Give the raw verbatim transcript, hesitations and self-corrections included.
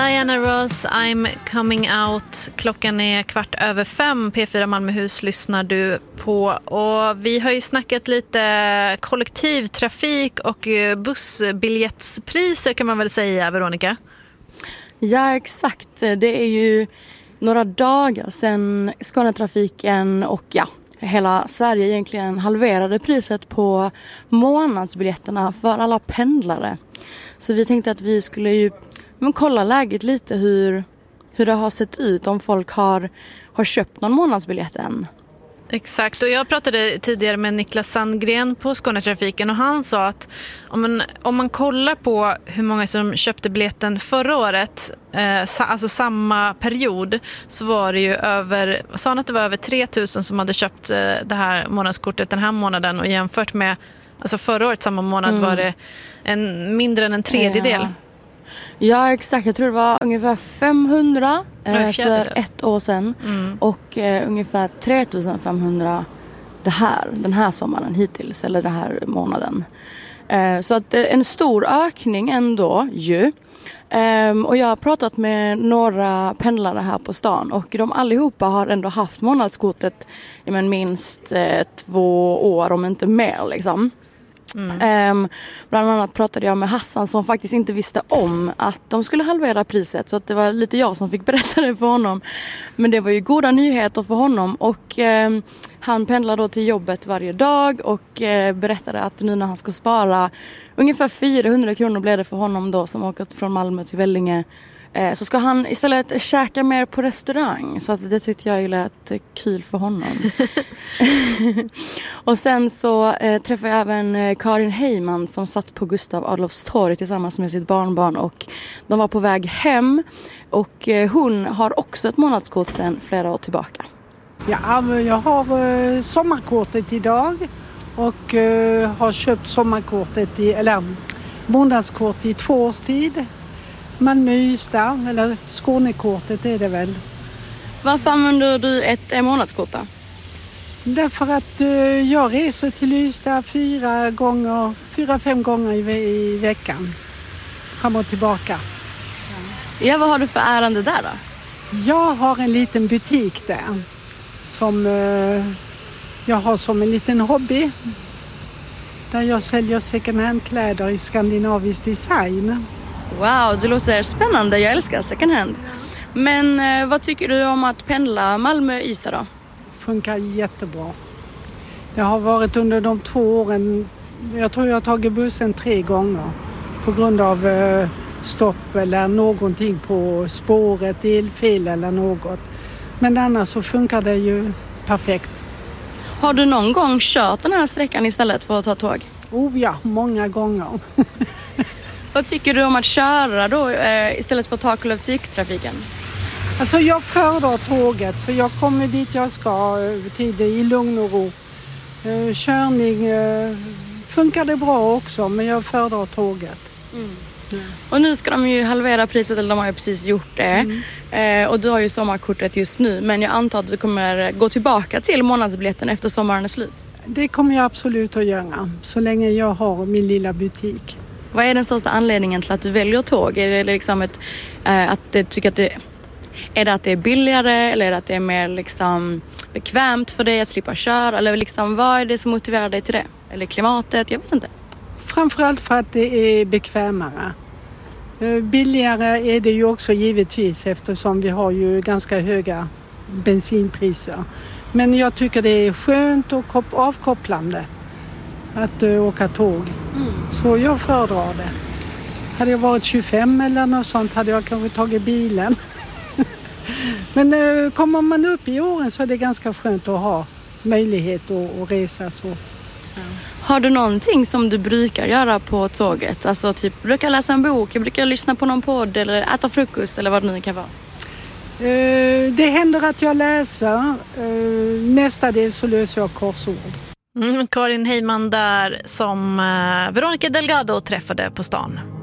Diana Ross, I'm coming out. Klockan är kvart över fem. P fyra Malmöhus lyssnar du på. Och vi har ju snackat lite kollektivtrafik och bussbiljettspriser kan man väl säga, Veronica? Ja, exakt. Det är ju några dagar sedan Skånetrafiken och ja, hela Sverige egentligen halverade priset på månadsbiljetterna för alla pendlare. Så vi tänkte att vi skulle ju men kolla läget lite hur, hur det har sett ut om folk har, har köpt någon månadsbiljett än. Exakt, och jag pratade tidigare med Niklas Sandgren på Skånetrafiken och han sa att om man, om man kollar på hur många som köpte biljetten förra året, eh, alltså samma period, så var det ju över, sa han att det var över tre tusen som hade köpt eh, det här månadskortet den här månaden, och jämfört med alltså förra året samma månad mm. var det en, mindre än en tredjedel. Ja. Ja, exakt. Jag tror det var ungefär femhundra eh, för ett år sedan mm. och eh, ungefär tre tusen femhundra det här, den här sommaren hittills, eller den här månaden. Eh, så att det är en stor ökning ändå ju. Eh, och jag har pratat med några pendlare här på stan och de allihopa har ändå haft månadskortet i men, minst eh, två år, om inte mer liksom. Mm. Um, bland annat pratade jag med Hassan som faktiskt inte visste om att de skulle halvera priset, så att det var lite jag som fick berätta det för honom. Men det var ju goda nyheter för honom och um, han pendlar då till jobbet varje dag och uh, berättade att nu när han ska spara ungefär fyrahundra kronor blev det för honom då, som åker från Malmö till Vellinge. Så ska han istället käka mer på restaurang. Så att det tyckte jag lät kul för honom. Och sen så eh, träffade jag även Karin Heyman som satt på Gustav Adolfs torg tillsammans med sitt barnbarn. Och de var på väg hem. Och eh, hon har också ett månadskort sedan flera år tillbaka. Ja, jag har eh, sommarkortet idag. Och eh, har köpt sommarkortet i, eller månadskort i två års tid. Malmö Ystad, eller Skånekortet är det väl. Varför använder du ett månadskort då? Därför att uh, jag reser till Ystad fyra gånger, fyra, fem gånger i, ve- i veckan. Fram och tillbaka. Ja. ja, vad har du för ärende där då? Jag har en liten butik där. Som uh, jag har som en liten hobby. Där jag säljer second hand-kläder i skandinavisk design. Wow, det låter spännande. Jag älskar second hand. Men eh, vad tycker du om att pendla Malmö-Ystad då? Funkar jättebra. Det har varit under de två åren, jag tror jag har tagit bussen tre gånger på grund av eh, stopp eller någonting på spåret, elfel eller något. Men annars så funkar det ju perfekt. Har du någon gång kört den här sträckan istället för att ta tåg? Oh ja, många gånger. Vad tycker du om att köra då eh, istället för att ta kollektivtrafiken? Alltså jag föredrar tåget för jag kommer dit jag ska till i lugn och ro. Eh, körning eh, funkar det bra också, men jag föredrar tåget. Mm. Mm. Och nu ska de ju halvera priset, eller de har ju precis gjort det. Mm. Eh, och du har ju sommarkortet just nu, men jag antar att du kommer gå tillbaka till månadsbiljetten efter sommaren är slut. Det kommer jag absolut att göra, så länge jag har min lilla butik. Vad är den största anledningen till att du väljer tåg? Är det liksom ett, äh, att du tycker att det är det att det är billigare, eller är det att det är mer liksom bekvämt för dig att slippa köra, eller liksom vad är det som motiverar dig till det? Eller klimatet? Jag vet inte. Framförallt för att det är bekvämare. Billigare är det ju också givetvis, eftersom vi har ju ganska höga bensinpriser. Men jag tycker det är skönt och avkopplande att uh, åka tåg. Mm. Så jag föredrar det. Hade jag varit tjugofem eller något sånt hade jag kanske tagit bilen. Men uh, kommer man upp i åren så är det ganska skönt att ha möjlighet att, att resa så. Ja. Har du någonting som du brukar göra på tåget? Alltså typ, brukar läsa en bok, jag brukar lyssna på någon podd eller äta frukost eller vad det nu kan vara? Uh, det händer att jag läser. Uh, mestadels så löser jag korsord. Mm, Karin Heyman där som uh, Veronica Delgado träffade på stan.